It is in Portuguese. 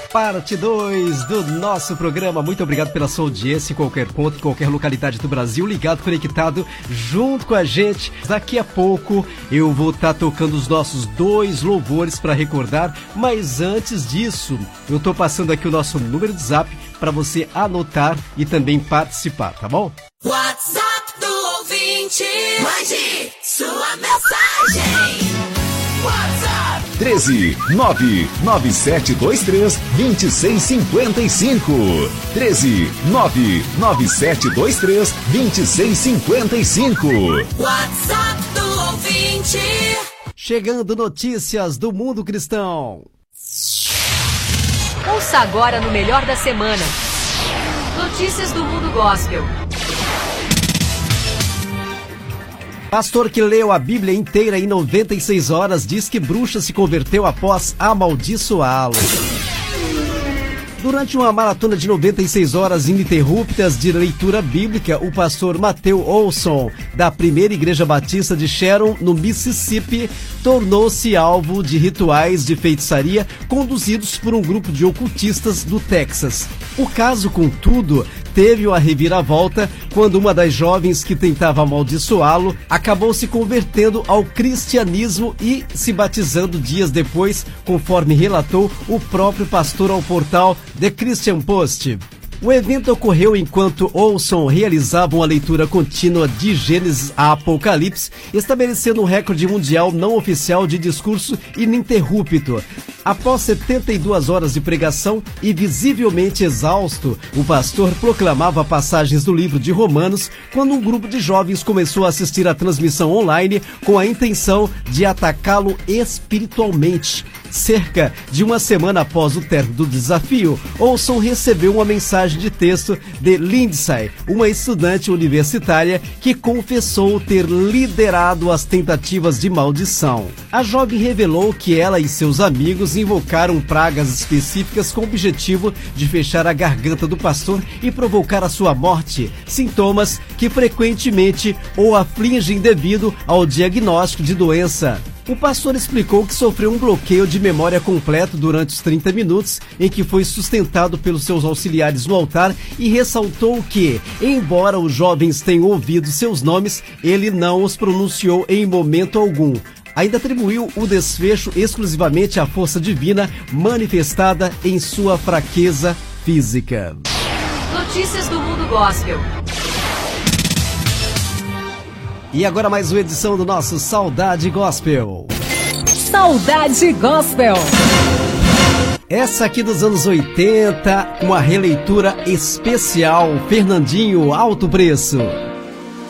Parte 2 do nosso programa. Muito obrigado pela sua audiência em qualquer ponto, em qualquer localidade do Brasil, ligado, conectado, junto com a gente. Daqui a pouco eu vou estar tocando os nossos 2 louvores para recordar, mas antes disso, eu estou passando aqui o nosso número de zap para você anotar e também participar, tá bom? WhatsApp do ouvinte, mande sua mensagem. WhatsApp 13-99723-2655. 13-99723-2655. WhatsApp do ouvinte. Chegando notícias do mundo cristão. Ouça agora no Melhor da Semana. Notícias do mundo gospel. Pastor que leu a Bíblia inteira em 96 horas diz que bruxa se converteu após amaldiçoá-lo. Durante uma maratona de 96 horas ininterruptas de leitura bíblica, o pastor Matthew Olson, da Primeira Igreja Batista de Sharon, no Mississippi, tornou-se alvo de rituais de feitiçaria conduzidos por um grupo de ocultistas do Texas. O caso, contudo, teve uma reviravolta quando uma das jovens que tentava amaldiçoá-lo acabou se convertendo ao cristianismo e se batizando dias depois, conforme relatou o próprio pastor ao portal The Christian Post. O evento ocorreu enquanto Olson realizava uma leitura contínua de Gênesis a Apocalipse, estabelecendo um recorde mundial não oficial de discurso ininterrupto. Após 72 horas de pregação e visivelmente exausto, o pastor proclamava passagens do livro de Romanos quando um grupo de jovens começou a assistir à transmissão online com a intenção de atacá-lo espiritualmente. Cerca de uma semana após o término do desafio, Olson recebeu uma mensagem de texto de Lindsay, uma estudante universitária que confessou ter liderado as tentativas de maldição. A jovem revelou que ela e seus amigos invocaram pragas específicas com o objetivo de fechar a garganta do pastor e provocar a sua morte, sintomas que frequentemente o afligem devido ao diagnóstico de doença. O pastor explicou que sofreu um bloqueio de memória completo durante os 30 minutos em que foi sustentado pelos seus auxiliares no altar e ressaltou que, embora os jovens tenham ouvido seus nomes, ele não os pronunciou em momento algum. Ainda atribuiu o desfecho exclusivamente à força divina manifestada em sua fraqueza física. Notícias do mundo gospel. E agora mais uma edição do nosso Saudade Gospel. Saudade Gospel. Essa aqui dos anos 80, uma releitura especial, Fernandinho, Alto Preço.